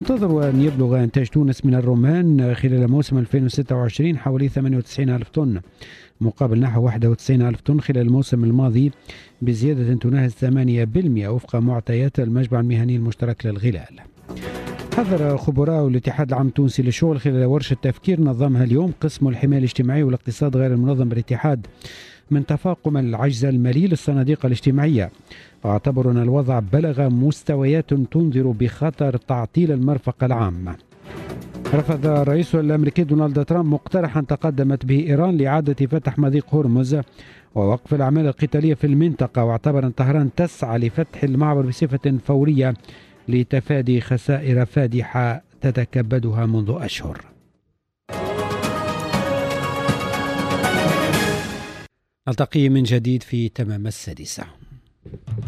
ينتظر أن يبلغ إنتاج تونس من الرمان خلال موسم 2026 حوالي 98 ألف طن مقابل نحو 91 ألف طن خلال الموسم الماضي، بزيادة تناهز 8% وفق معطيات المجمع المهني المشترك للغلال. حذر خبراء الاتحاد العام التونسي للشغل خلال ورشة تفكير نظمها اليوم قسم الحماية الاجتماعية والاقتصاد غير المنظم بالاتحاد من تفاقم العجز المالي للصناديق الاجتماعية، واعتبروا أن الوضع بلغ مستويات تنذر بخطر تعطيل المرفق العام. رفض الرئيس الأمريكي دونالد ترامب مقترحا تقدمت به إيران لإعادة فتح مضيق هرمز ووقف الأعمال القتالية في المنطقة، واعتبر أن طهران تسعى لفتح المعبر بصفة فورية لتفادي خسائر فادحة تتكبدها منذ أشهر. نلتقي من جديد في تمام 6.